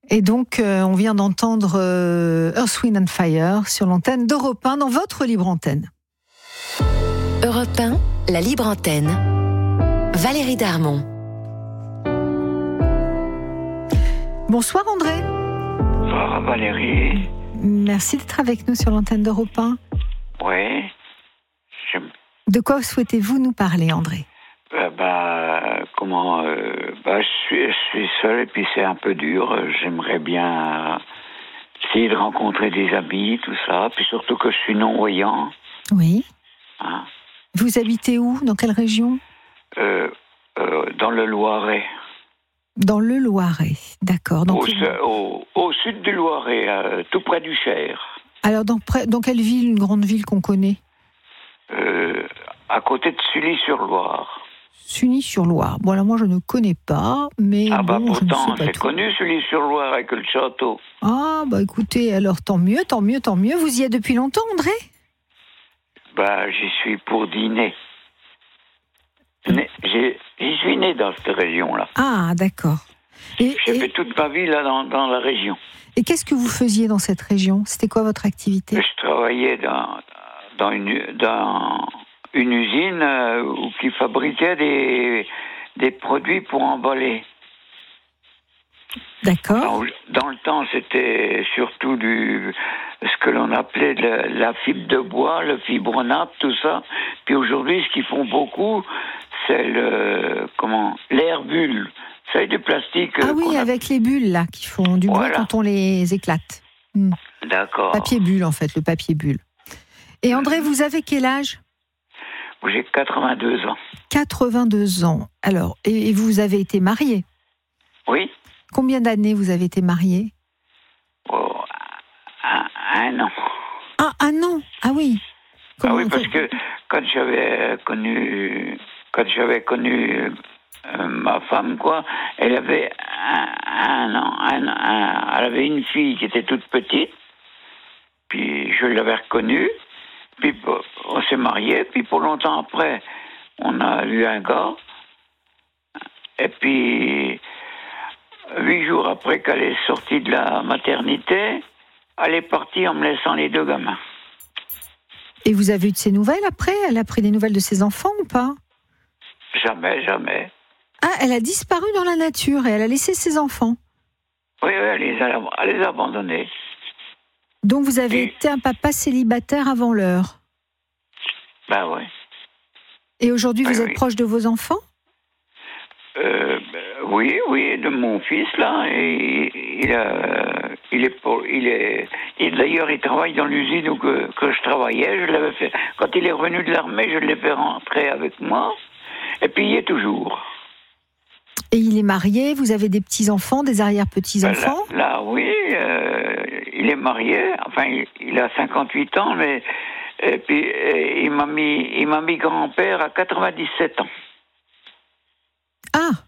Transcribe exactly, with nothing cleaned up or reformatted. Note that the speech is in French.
Et donc, euh, on vient d'entendre euh, Earth, Wind and Fire sur l'antenne d'Europe un dans votre libre antenne. Europe un, la libre antenne. Valérie Darmon. Bonsoir André. Bonsoir Valérie. Merci d'être avec nous sur l'antenne d'Europe un. Oui. Je... De quoi souhaitez-vous nous parler, André ? Euh, bah, comment euh, bah, je suis, je suis seul et puis c'est un peu dur. J'aimerais bien essayer de rencontrer des amis, tout ça. Puis surtout que je suis non-voyant. Oui. Hein? Vous habitez où ? Dans quelle région ? euh, euh, Dans le Loiret. Dans le Loiret, d'accord. Donc, au, au, au sud du Loiret, euh, tout près du Cher. Alors, dans, dans quelle ville, une grande ville qu'on connaît ? euh, À côté de Sully-sur-Loire. Sully-sur-Loire. Bon, alors moi, je ne connais pas, mais Ah bah bon, pourtant, je ne sais pas c'est tout. connu Sully-sur-Loire avec le château. Ah, bah écoutez, alors tant mieux, tant mieux, tant mieux. Vous y êtes depuis longtemps, André ? Bah, j'y suis pour dîner. Né, j'ai, j'y suis né dans cette région-là. Ah, d'accord. Et, J'ai et, fait toute ma vie là dans, dans la région. et qu'est-ce que vous faisiez dans cette région ? C'était quoi votre activité ? Je travaillais dans, dans, une, dans une usine euh, où, qui fabriquait des, des produits pour emballer. D'accord. Dans, dans le temps, c'était surtout du, ce que l'on appelait la, la fibre de bois, le fibronate, tout ça. Puis aujourd'hui, ce qu'ils font beaucoup, c'est le comment l'air bulle. C'est du plastique. Ah oui, a... avec les bulles là qui font du bruit voilà. quand on les éclate. Hmm. D'accord. Papier bulle en fait, le papier bulle. Et André, vous avez quel âge ? J'ai quatre-vingt-deux ans. quatre-vingt-deux ans. Alors, et, et vous avez été marié ? Oui. Combien d'années vous avez été marié ? Oh, un, un an. Ah, un an. Ah oui. Comment ah oui, parce que quand j'avais connu, quand j'avais connu euh, ma femme, quoi, elle avait un, un an, un, un, elle avait une fille qui était toute petite, puis je l'avais reconnue, puis on s'est mariés, puis pour longtemps après, on a eu un gars, et puis huit jours après qu'elle est sortie de la maternité, elle est partie en me laissant les deux gamins. Et vous avez eu de ses nouvelles après ? Elle a pris des nouvelles de ses enfants ou pas ? Jamais, jamais. Ah, elle a disparu dans la nature et elle a laissé ses enfants. Oui, oui, elle les a, elle les a abandonnés. Donc vous avez et... été un papa célibataire avant l'heure. Ben oui. Et aujourd'hui, ben, vous êtes oui. proche de vos enfants ? euh, ben, Oui, oui, de mon fils, là. Et, il, a, il est... Il est il, d'ailleurs, il travaille dans l'usine où que, que je travaillais. Je l'avais fait... Quand il est revenu de l'armée, je l'ai fait rentrer avec moi. Et puis, il y est toujours. Et il est marié, vous avez des petits-enfants, des arrière-petits-enfants ? Ben là, là, oui, euh, il est marié, enfin, il, il a cinquante-huit ans, mais et puis et il m'a mis, il m'a mis grand-père à quatre-vingt-dix-sept ans. Ah,